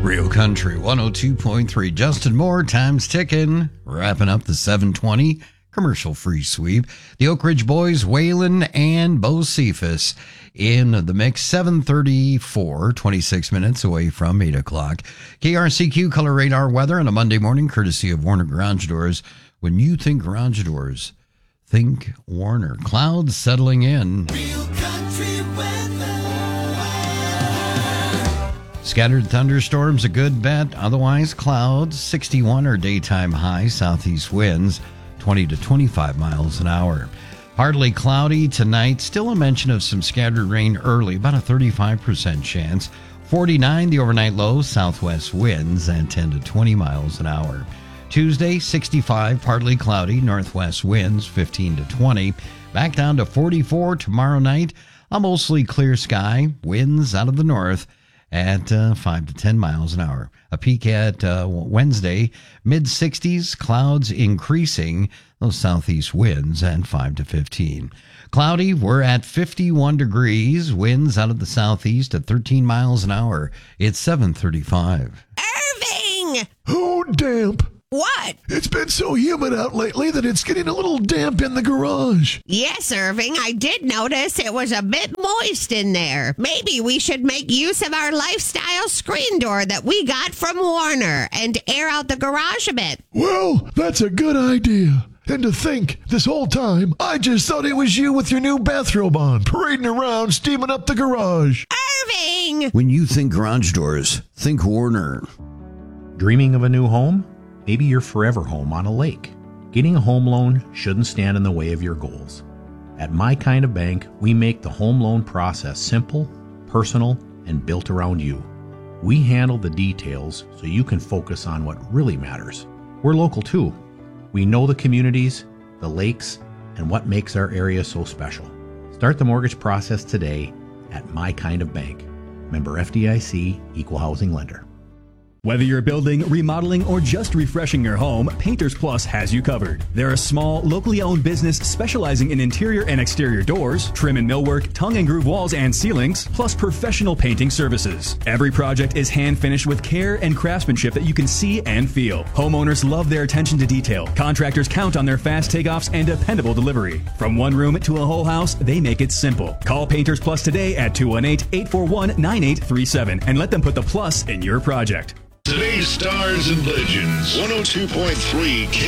Real Country 102.3. Justin Moore, time's ticking. Wrapping up the 720 commercial-free sweep. The Oak Ridge Boys, Waylon and Bo Cephas in the mix. 7:34, 26 minutes away from 8 o'clock. KRCQ Color Radar weather on a Monday morning, courtesy of Warner Garage Doors. When you think garage doors, think Warner. Clouds settling in. Real country weather. Scattered thunderstorms, a good bet. Otherwise, clouds. 61 are daytime high. Southeast winds, 20 to 25 miles an hour. Partly cloudy tonight. Still a mention of some scattered rain early, about a 35% chance. 49 the overnight low. Southwest winds at 10 to 20 miles an hour. Tuesday, 65, partly cloudy. Northwest winds, 15 to 20. Back down to 44 tomorrow night. A mostly clear sky. Winds out of the north at 5 to 10 miles an hour. A peak at Wednesday, mid-60s, clouds increasing, those southeast winds at 5 to 15. Cloudy, we're at 51 degrees, winds out of the southeast at 13 miles an hour. It's 7:35. Irving! Oh, damp. What? It's been so humid out lately that it's getting a little damp in the garage. Yes, Irving, I did notice it was a bit moist in there. Maybe we should make use of our lifestyle screen door that we got from Warner and air out the garage a bit. Well, that's a good idea. And to think, this whole time, I just thought it was you with your new bathrobe on, parading around, steaming up the garage. Irving! When you think garage doors, think Warner. Dreaming of a new home? Maybe your forever home on a lake. Getting a home loan shouldn't stand in the way of your goals. At My Kind of Bank, we make the home loan process simple, personal, and built around you. We handle the details so you can focus on what really matters. We're local too. We know the communities, the lakes, and what makes our area so special. Start the mortgage process today at My Kind of Bank. Member FDIC, Equal Housing Lender. Whether you're building, remodeling, or just refreshing your home, Painters Plus has you covered. They're a small, locally owned business specializing in interior and exterior doors, trim and millwork, tongue and groove walls and ceilings, plus professional painting services. Every project is hand-finished with care and craftsmanship that you can see and feel. Homeowners love their attention to detail. Contractors count on their fast takeoffs and dependable delivery. From one room to a whole house, they make it simple. Call Painters Plus today at 218-841-9837 and let them put the plus in your project. Today's Stars and Legends, 102.3